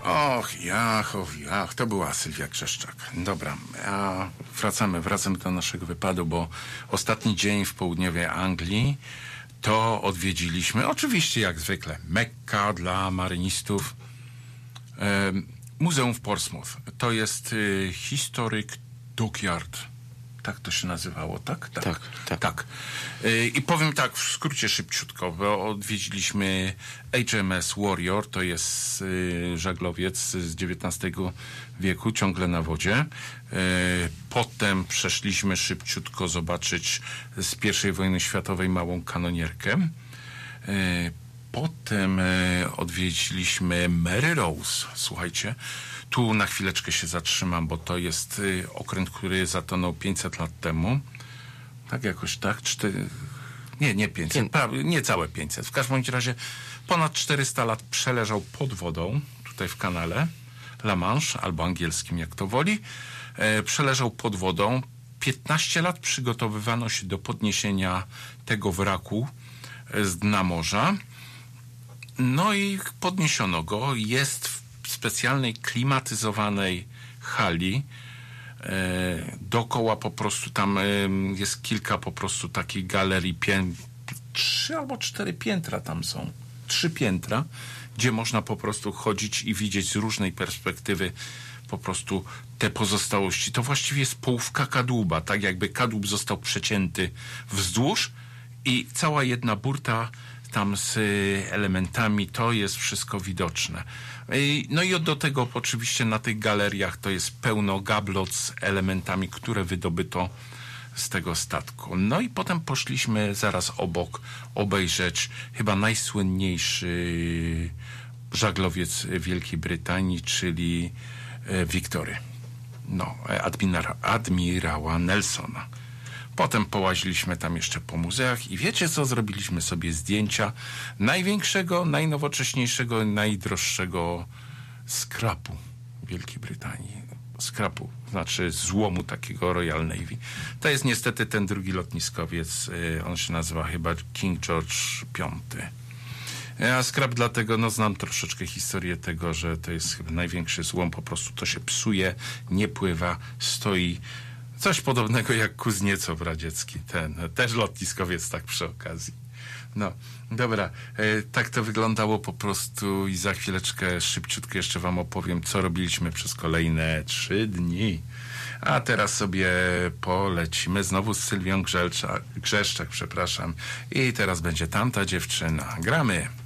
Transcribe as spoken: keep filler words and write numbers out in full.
Och, jach, och, jach, to była Sylwia Grzeszczak. Dobra, a wracamy, wracamy do naszego wypadu, bo ostatni dzień w południowej Anglii to odwiedziliśmy, oczywiście jak zwykle, Mekka dla marynistów, e, Muzeum w Portsmouth. To jest e, Historic Dockyard. Tak to się nazywało, tak? Tak, tak. tak. Yy, I powiem tak, w skrócie szybciutko, bo odwiedziliśmy H M S Warrior, to jest yy, żaglowiec z dziewiętnastego wieku, ciągle na wodzie. Yy, potem przeszliśmy szybciutko zobaczyć z pierwszej wojny światowej małą kanonierkę. Yy, potem yy, odwiedziliśmy Mary Rose, słuchajcie. Tu na chwileczkę się zatrzymam, bo to jest y, okręt, który zatonął pięćset lat temu. Tak jakoś tak? Cztery... Nie, nie pięćset, Pię... prawie, nie całe pięćset. W każdym razie ponad czterysta lat przeleżał pod wodą, tutaj w kanale La Manche, albo angielskim, jak to woli. E, przeleżał pod wodą. piętnaście lat przygotowywano się do podniesienia tego wraku z dna morza. No i podniesiono go. Jest w specjalnej klimatyzowanej hali. E, dookoła po prostu tam e, jest kilka po prostu takich galerii, pię- trzy albo cztery piętra tam są. Trzy piętra, gdzie można po prostu chodzić i widzieć z różnej perspektywy po prostu te pozostałości. To właściwie jest połówka kadłuba, tak jakby kadłub został przecięty wzdłuż i cała jedna burta tam z elementami, to jest wszystko widoczne. No i do tego oczywiście na tych galeriach to jest pełno gablot z elementami, które wydobyto z tego statku. No i potem poszliśmy zaraz obok obejrzeć chyba najsłynniejszy żaglowiec Wielkiej Brytanii, czyli Wiktory. No, admira- admirała Nelsona. Potem połaziliśmy tam jeszcze po muzeach i wiecie co? Zrobiliśmy sobie zdjęcia największego, najnowocześniejszego, najdroższego skrapu Wielkiej Brytanii. Skrapu, znaczy złomu takiego Royal Navy. To jest niestety ten drugi lotniskowiec, on się nazywa chyba King George piąty. Ja skrap dlatego, no znam troszeczkę historię tego, że to jest chyba największy złom, po prostu to się psuje, nie pływa, stoi. Coś podobnego jak Kuzniecow radziecki, ten też lotniskowiec, tak przy okazji. No, dobra, e, tak to wyglądało po prostu i za chwileczkę szybciutko jeszcze wam opowiem, co robiliśmy przez kolejne trzy dni. A teraz sobie polecimy znowu z Sylwią Grzeszczak, Grzeszczak, przepraszam. I teraz będzie Tamta dziewczyna. Gramy.